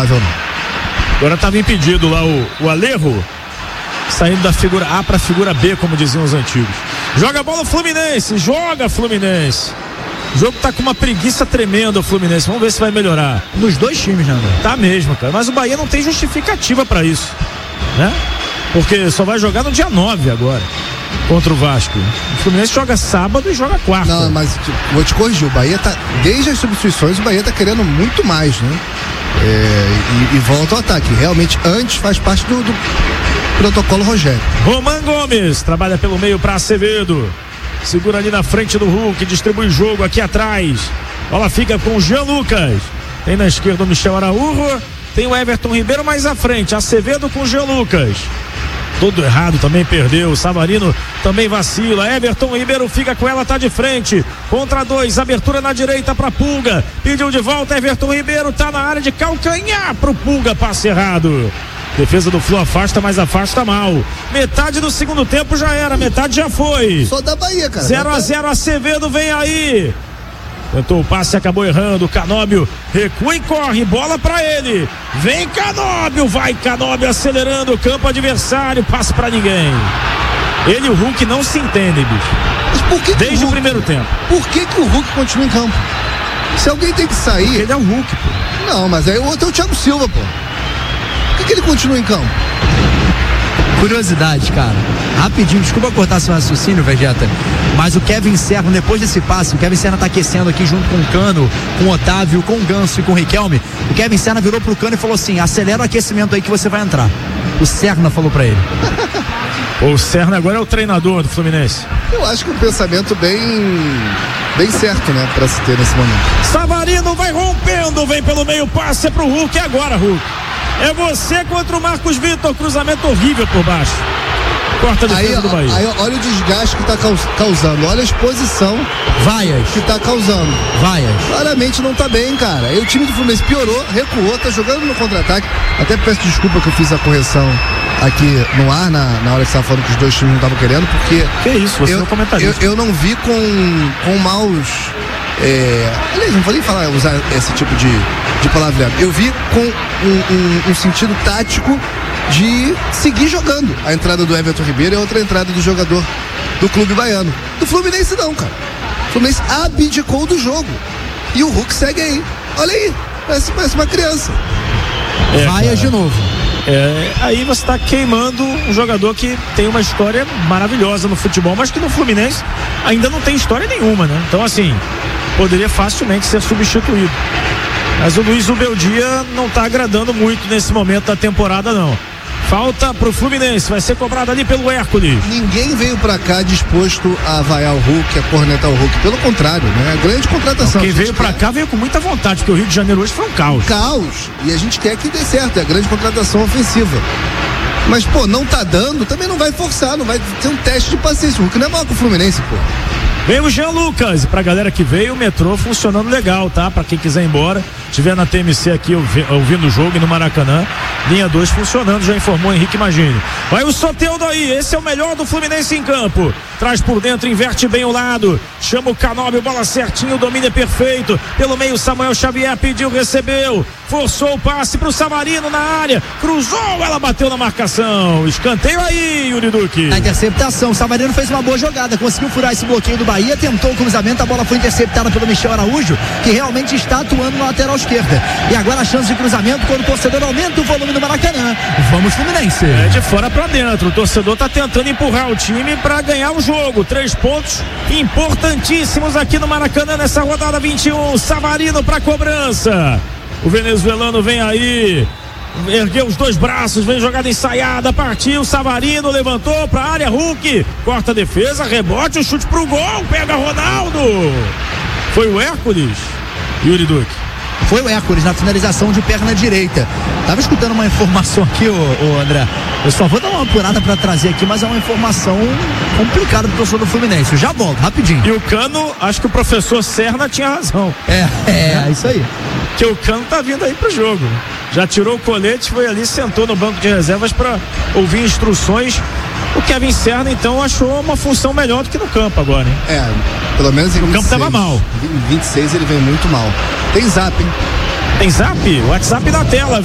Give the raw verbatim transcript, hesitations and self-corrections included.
provável não. Agora estava impedido lá o, o Alejo, saindo da figura A para a figura B, como diziam os antigos. Joga a bola o Fluminense, joga Fluminense. O jogo tá com uma preguiça tremenda o Fluminense, vamos ver se vai melhorar. Nos dois times, né, André? Tá mesmo, cara, mas o Bahia não tem justificativa para isso, né? Porque só vai jogar no dia nove agora, contra o Vasco. O Fluminense joga sábado e joga quarta. Não, mas vou te corrigir, o Bahia tá, desde as substituições, o Bahia tá querendo muito mais, né? É, e, e volta ao ataque, realmente antes faz parte do, do protocolo Rogério. Roman Gomes trabalha pelo meio para Acevedo, segura ali na frente do Hulk, distribui o jogo aqui atrás, bola fica com o Jean Lucas, tem na esquerda o Michel Araújo, tem o Everton Ribeiro mais à frente, Acevedo com o Jean Lucas, todo errado também, perdeu, o Savarino também vacila, Everton Ribeiro fica com ela, tá de frente, contra dois, abertura na direita pra Pulga, pediu de volta, Everton Ribeiro tá na área de calcanhar pro Pulga, passe errado. Defesa do Flu afasta, mas afasta mal. Metade do segundo tempo já era, metade já foi. Só da Bahia, cara. zero a zero, Acevedo vem aí. Tentou o passe, acabou errando. Canóbio recua e corre, bola pra ele. Vem Canóbio, vai Canóbio acelerando o campo adversário. Passe pra ninguém. Ele e o Hulk não se entendem, bicho. Mas por que que Desde o, Hulk, o primeiro tempo. Por que que o Hulk continua em campo? Se alguém tem que sair... Porque ele é o Hulk, pô. Não, mas aí o outro é o Thiago Silva, pô. Por que que ele continua em campo? Curiosidade, cara. Rapidinho, desculpa cortar seu raciocínio, Vegeta, mas o Kevin Serna, depois desse passe, o Kevin Serna tá aquecendo aqui junto com o Cano, com o Otávio, com o Ganso e com o Riquelme. O Kevin Serna virou pro Cano e falou assim: acelera o aquecimento aí que você vai entrar. O Serna falou pra ele. O Serna agora é o treinador do Fluminense. Eu acho que é um pensamento bem bem certo, né, pra se ter nesse momento. Savarino vai rompendo, vem pelo meio, passe pro Hulk, agora Hulk. É você contra o Marcos Vitor, cruzamento horrível por baixo. Corta a defesa aí, do Bahia. Aí olha o desgaste que tá causando, olha a exposição Vaias. que tá causando. Vaias. Claramente não tá bem, cara. E o time do Fluminense piorou, recuou, tá jogando no contra-ataque. Até peço desculpa que eu fiz a correção aqui no ar, na, na hora que você estava falando que os dois times não estavam querendo, porque... Que isso, você eu, não comentarista. Eu, eu não vi com, com maus... É, aliás, não vou nem falar, usar esse tipo de, de palavreado. Eu vi com um, um, um sentido tático de seguir jogando. A entrada do Everton Ribeiro e a outra entrada do jogador do clube baiano. Do Fluminense não, cara. O Fluminense abdicou do jogo. E o Hulk segue aí. Olha aí, parece, parece uma criança. É, Vaias de novo. É, aí você está queimando um jogador que tem uma história maravilhosa no futebol, mas que no Fluminense ainda não tem história nenhuma, né? Então, assim, poderia facilmente ser substituído. Mas o Luiz Ubeldia não está agradando muito nesse momento da temporada, não. Falta pro Fluminense, vai ser cobrado ali pelo Hércules. Ninguém veio pra cá disposto a vaiar o Hulk, a cornetar o Hulk. Pelo contrário, né? Grande contratação. Quem veio pra cá veio com muita vontade, porque o Rio de Janeiro hoje foi um caos. Caos. E a gente quer que dê certo, é a grande contratação ofensiva. Mas, pô, não tá dando, também não vai forçar, não vai ter um teste de paciência. O Hulk não é maior que o Fluminense, pô. Vem o Jean Lucas, pra galera que veio, o metrô funcionando legal, tá? Pra quem quiser ir embora, estiver na T M C aqui ouvindo o jogo e no Maracanã, linha dois funcionando, já informou Henrique Magini. Vai o Soteldo aí, esse é o melhor do Fluminense em campo. Traz por dentro, inverte bem o lado, chama o Canóbio, bola certinho, o domínio é perfeito. Pelo meio, Samuel Xavier pediu, recebeu, forçou o passe pro Savarino na área, cruzou, ela bateu na marcação. Escanteio aí, Yuri Duque. Na interceptação, o Savarino fez uma boa jogada, conseguiu furar esse bloqueio do Bahia, tentou o cruzamento, a bola foi interceptada pelo Michel Araújo, que realmente está atuando na lateral esquerda. E agora a chance de cruzamento quando o torcedor aumenta o volume do Maracanã. Vamos, Fluminense. É de fora pra dentro, o torcedor tá tentando empurrar o time pra ganhar o jogo. Três pontos importantíssimos aqui no Maracanã nessa rodada vinte e um. Savarino pra cobrança. O venezuelano vem aí, ergueu os dois braços, vem jogada ensaiada, partiu, Savarino levantou pra área, Hulk, corta a defesa, rebote, o chute pro gol, pega Ronaldo. Foi o Hércules, Yuri Duque. Foi o Hércules na finalização de perna direita. Tava escutando uma informação aqui, ô, ô André. Eu só vou dar uma apurada pra trazer aqui, mas é uma informação complicada pro torcedor do Fluminense. Eu já volto, rapidinho. E o Cano, acho que o professor Serna tinha razão. É, é, é isso aí. Que o Cano tá vindo aí pro jogo. Já tirou o colete, foi ali, sentou no banco de reservas para ouvir instruções. O Kevin Serna, então, achou uma função melhor do que no campo agora, hein? É, pelo menos em o vinte e seis. campo tava mal. Em vinte e seis ele vem muito mal. Tem zap, hein? Tem zap? WhatsApp na tela.